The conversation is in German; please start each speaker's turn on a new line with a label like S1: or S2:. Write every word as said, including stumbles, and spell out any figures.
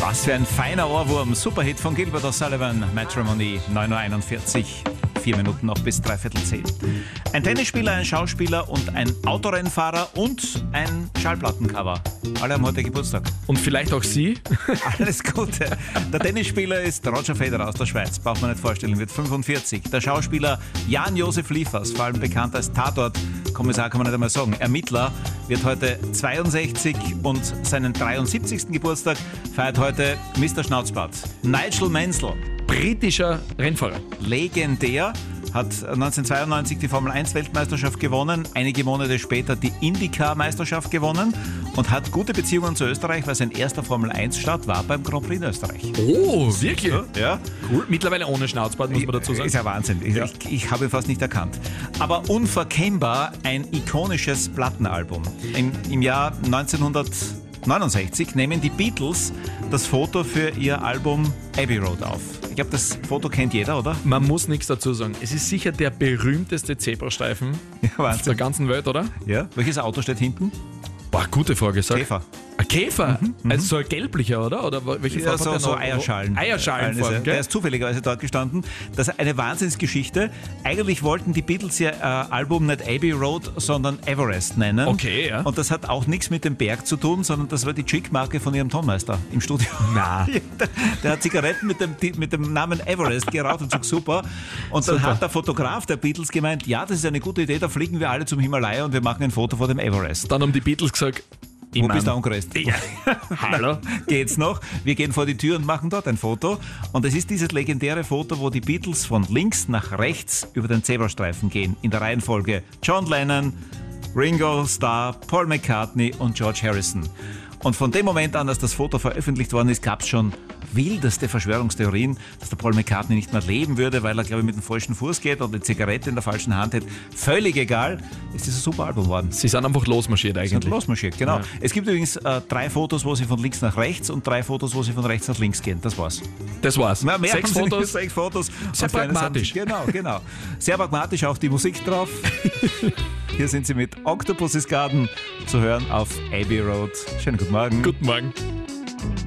S1: Was für ein feiner Ohrwurm. Superhit von Gilbert O'Sullivan, Matrimony, neun Uhr einundvierzig. Vier Minuten noch bis dreiviertel zehn. Ein Tennisspieler, ein Schauspieler und ein Autorennfahrer und ein Schallplattencover. Alle haben heute Geburtstag.
S2: Und vielleicht auch Sie?
S1: Alles Gute. Der Tennisspieler ist Roger Federer aus der Schweiz, braucht man nicht vorstellen, wird fünfundvierzig. Der Schauspieler Jan-Josef Liefers, vor allem bekannt als Tatort-Kommissar, kann man nicht einmal sagen, Ermittler, wird heute zweiundsechzig und seinen dreiundsiebzigsten Geburtstag feiert heute Mister Schnauzbart. Nigel Mansell.
S2: Britischer Rennfahrer.
S1: Legendär, hat neunzehnhundertzweiundneunzig die Formel eins Weltmeisterschaft gewonnen, einige Monate später die IndyCar-Meisterschaft gewonnen und hat gute Beziehungen zu Österreich, weil sein erster Formel eins Start war beim Grand Prix in Österreich.
S2: Oh, wirklich?
S1: Ja.
S2: Cool. Mittlerweile ohne Schnauzbart, muss man dazu sagen.
S1: Ist ja Wahnsinn. Ich,
S2: Ja.
S1: ich, ich habe ihn fast nicht erkannt. Aber unverkennbar ein ikonisches Plattenalbum. Im, im Jahr neunzehnhundertneunundsechzig nehmen die Beatles das Foto für ihr Album Abbey Road auf. Ich glaube, das Foto kennt jeder, oder?
S2: Man muss nichts dazu sagen. Es ist sicher der berühmteste Zebrastreifen
S1: Ja,
S2: auf der
S1: Wahnsinn.
S2: ganzen Welt, oder?
S1: Ja. Welches Auto steht hinten?
S2: Boah, gute Frage. Sag.
S1: Käfer.
S2: Ein Käfer? Also so ein gelblicher, oder? Oder welche
S1: Ja,
S2: Farbe
S1: so,
S2: hat der
S1: so
S2: noch?
S1: Eierschalen.
S2: Eierschalenform,
S1: Der
S2: gell?
S1: ist zufälligerweise dort gestanden. Das ist eine Wahnsinnsgeschichte. Eigentlich wollten die Beatles ihr äh, Album nicht Abbey Road, sondern Everest nennen.
S2: Okay, ja.
S1: Und das hat auch nichts mit dem Berg zu tun, sondern das war die Chick-Marke von ihrem Tonmeister im Studio.
S2: Na.
S1: Ja, der, der hat Zigaretten mit dem, mit dem Namen Everest geraucht und sagt super. Und dann
S2: Super.
S1: hat der Fotograf der Beatles gemeint, ja, das ist eine gute Idee, da fliegen wir alle zum Himalaya und wir machen ein Foto vor dem Everest.
S2: Dann haben die Beatles gesagt, ich
S1: Wo
S2: mein-
S1: bist du angereist?
S2: Ja. Hallo?
S1: Geht's noch? Wir gehen vor die Tür und machen dort ein Foto. Und es ist dieses legendäre Foto, wo die Beatles von links nach rechts über den Zebrastreifen gehen. In der Reihenfolge John Lennon, Ringo Starr, Paul McCartney und George Harrison. Und von dem Moment an, dass das Foto veröffentlicht worden ist, gab es schon wildeste Verschwörungstheorien, dass der Paul McCartney nicht mehr leben würde, weil er, glaube ich, mit dem falschen Fuß geht und eine Zigarette in der falschen Hand hat. Völlig egal. Es ist ein super Album geworden.
S2: Sie sind einfach losmarschiert
S1: Sind
S2: eigentlich.
S1: losmarschiert, genau.
S2: Ja.
S1: Es gibt übrigens äh, drei Fotos, wo sie von links nach rechts und drei Fotos, wo sie von rechts nach links gehen. Das war's.
S2: Das war's.
S1: Na, mehr
S2: Sechs
S1: haben sie nicht.
S2: Fotos.
S1: Sechs Fotos.
S2: Sehr
S1: Und für eines
S2: pragmatisch.
S1: haben sie- Genau, genau. Sehr pragmatisch, auch die Musik drauf. Hier sind sie mit Octopus's Garden zu hören auf Abbey Road. Schönen guten Morgen.
S2: Guten Morgen.